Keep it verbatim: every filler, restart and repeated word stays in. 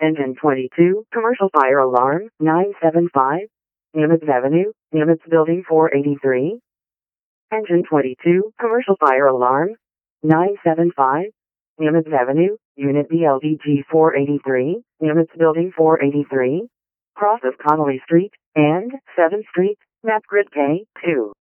Engine twenty-two, commercial fire alarm, nine seven five. Nimitz Avenue, Nimitz Building four eighty-three. Engine twenty-two, commercial fire alarm, nine seven five. Nimitz Avenue, Unit B L D G four eighty-three, Nimitz Building four eighty-three. Cross of Connolly Street and seventh Street, Map Grid K two.